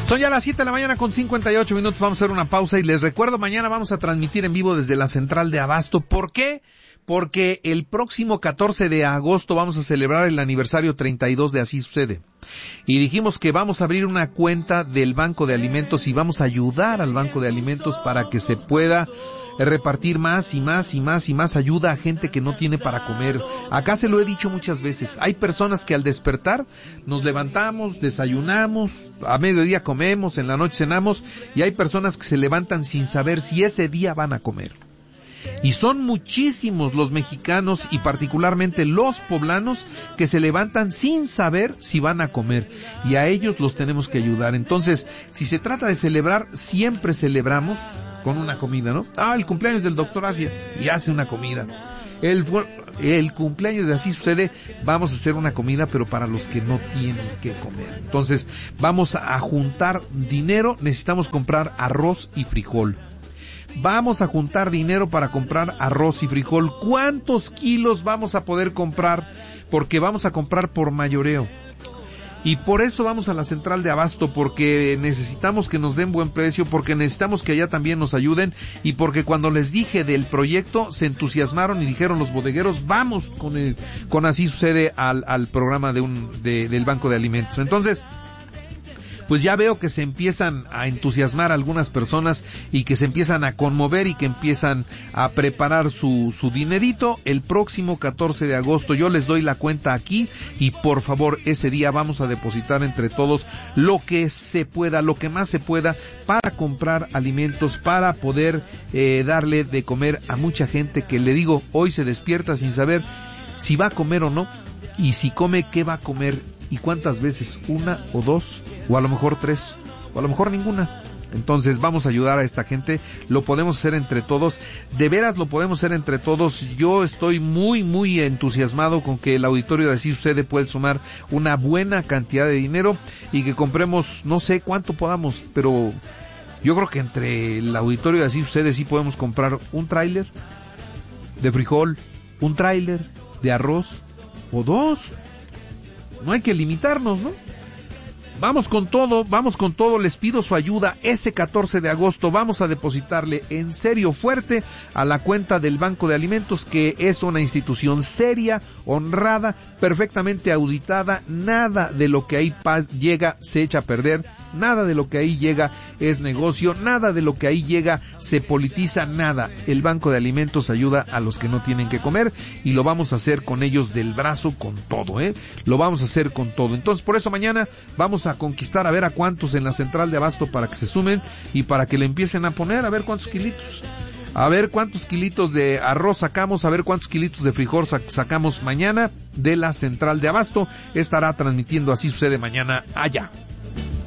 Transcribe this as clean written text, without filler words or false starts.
Son ya las 7 de la mañana con 58 minutos. Vamos a hacer una pausa y les recuerdo, mañana vamos a transmitir en vivo desde la central de Abasto. ¿Por qué? Porque el próximo 14 de agosto vamos a celebrar el aniversario 32 de Así Sucede. Y dijimos que vamos a abrir una cuenta del Banco de Alimentos y vamos a ayudar al Banco de Alimentos para que se pueda repartir más y más y más y más ayuda a gente que no tiene para comer. Acá se lo he dicho muchas veces, hay personas que al despertar nos levantamos, desayunamos, a mediodía comemos, en la noche cenamos, y hay personas que se levantan sin saber si ese día van a comer. Y son muchísimos los mexicanos y particularmente los poblanos que se levantan sin saber si van a comer, y a ellos los tenemos que ayudar. Entonces, si se trata de celebrar, siempre celebramos con una comida, ¿no? El cumpleaños del doctor Asia, y hace una comida. El cumpleaños de Así Sucede, vamos a hacer una comida, pero para los que no tienen que comer. Entonces, vamos a juntar dinero, necesitamos comprar arroz y frijol. Vamos a juntar dinero para comprar arroz y frijol. ¿Cuántos kilos vamos a poder comprar? Porque vamos a comprar por mayoreo. Y por eso vamos a la central de Abasto, porque necesitamos que nos den buen precio, porque necesitamos que allá también nos ayuden, y porque cuando les dije del proyecto se entusiasmaron y dijeron los bodegueros, vamos con Así Sucede al programa del Banco de Alimentos. Entonces, pues ya veo que se empiezan a entusiasmar algunas personas y que se empiezan a conmover y que empiezan a preparar su dinerito. El próximo 14 de agosto yo les doy la cuenta aquí, y por favor ese día vamos a depositar entre todos lo que se pueda, lo que más se pueda, para comprar alimentos, para poder darle de comer a mucha gente que, le digo, hoy se despierta sin saber si va a comer o no, y si come, qué va a comer y cuántas veces, una o dos, o a lo mejor tres, o a lo mejor ninguna. Entonces vamos a ayudar a esta gente, lo podemos hacer entre todos, de veras lo podemos hacer entre todos. Yo estoy muy muy entusiasmado con que el auditorio de Así Sucede puede sumar una buena cantidad de dinero y que compremos, no sé cuánto podamos, pero yo creo que entre el auditorio de Así Sucede sí podemos comprar un tráiler de frijol, un tráiler de arroz o dos. No hay que limitarnos, ¿no? Vamos con todo, les pido su ayuda. Ese 14 de agosto vamos a depositarle en serio fuerte a la cuenta del Banco de Alimentos, que es una institución seria, honrada, perfectamente auditada. Nada de lo que ahí llega se echa a perder, nada de lo que ahí llega es negocio, nada de lo que ahí llega se politiza, nada. El Banco de Alimentos ayuda a los que no tienen que comer, y lo vamos a hacer con ellos del brazo con todo, lo vamos a hacer con todo. Entonces, por eso mañana vamos a conquistar a ver a cuántos en la central de Abasto para que se sumen y para que le empiecen a poner, a ver cuántos kilitos, a ver cuántos kilitos de arroz sacamos, a ver cuántos kilitos de frijol sacamos mañana de la central de Abasto. Estará transmitiendo Así Sucede mañana allá.